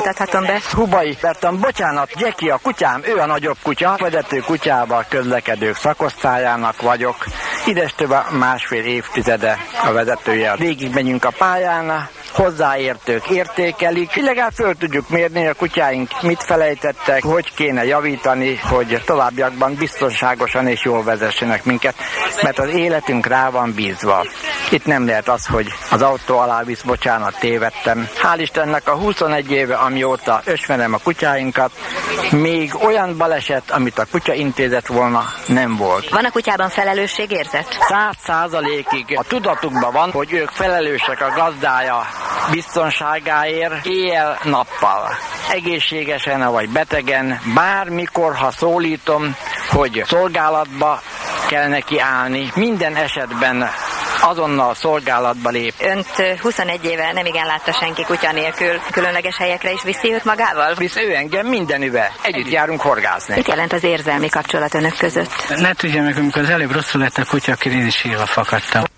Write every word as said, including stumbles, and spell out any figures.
mutathatom be. Hubai Bertan, bocsánat, Jackie a kutyám, ő a nagyobb kutya. Vezető kutyával közlekedők szakosztályának vagyok. Idestől másfél évtizede a vezetője. Végig megyünk a pályán, hozzáértők értékelik, legalább föl tudjuk mérni, a kutyáink mit felejtettek, hogy kéne javítani, hogy továbbiakban biztonságosan és jól vezessenek minket, mert az életünk rá van bízva. Itt nem lehet az, hogy az autó alá visz, bocsánat, tévedtem. Hál' Istennek a huszonegy éve, amióta ösmerem a kutyáinkat, még olyan baleset, amit a kutya intézett volna, nem volt. Van a kutyában felelősségérzet? Száz százalékig a tudatukban van, hogy ők felelősek a gazdája biztonságáért éjjel-nappal. Egészségesen vagy betegen, bármikor, ha szólítom, hogy szolgálatba kell neki állni, minden esetben azonnal szolgálatba lép. Önt huszonegy éve nem igen látta senki kutya nélkül. Különleges helyekre is viszi őt magával? Visz ő engem mindenüve. Együtt járunk horgászni. Mit jelent az érzelmi kapcsolat önök között? Ne tudja meg, amikor az előbb rosszul lett a kutya, akkor én is sírva fakadtam.